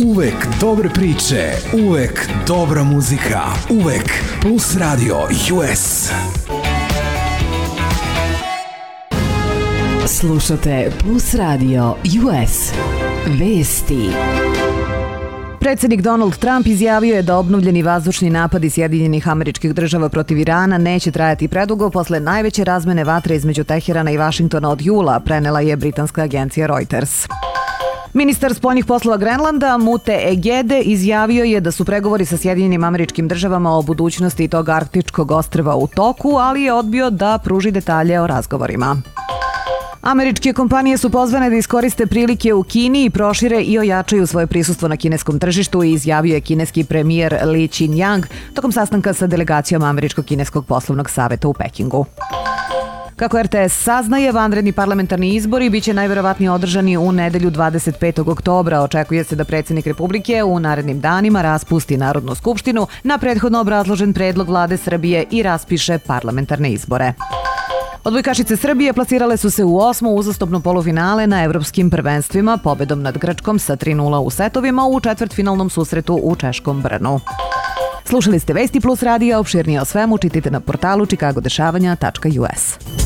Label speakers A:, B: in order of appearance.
A: Uvek dobre priče, uvek dobra muzika, uvek Plus Radio US.
B: Slušate Plus Radio US. Vesti. Predsjednik Donald Trump izjavio je da obnovljeni vazdušni napadi Sjedinjenih Američkih Država protiv Irana neće trajati predugo posle najveće razmene vatre između Teherana i Vašingtona od jula, prenela je britanska agencija Reuters. Ministar spoljnih poslova Grenlanda Mute Egede izjavio je da su pregovori sa Sjedinjenim Američkim Državama o budućnosti tog arktičkog ostrva u toku, ali je odbio da pruži detalje o razgovorima. Američke kompanije su pozvane da iskoriste prilike u Kini i prošire i ojačaju svoje prisustvo na kineskom tržištu, izjavio je kineski premijer Li Qinyang tokom sastanka sa delegacijom Američko-kineskog poslovnog saveta u Pekingu. Kako RTS saznaje, vanredni parlamentarni izbori biće najverovatnije održani u nedelju 25. oktobra. Očekuje se da predsjednik Republike u narednim danima raspusti Narodnu skupštinu na prethodno obrazložen predlog vlade Srbije i raspiše parlamentarne izbore. Odbojkašice Srbije plasirale su se u 8. uzastopno polufinale na evropskim prvenstvima pobedom nad Grčkom sa 3:0 u setovima u četvrtfinalnom susretu u češkom Brnu. Slušali ste Vesti Plus radija, opširnije o svemu čitajte na portalu chicagodešavanja.us.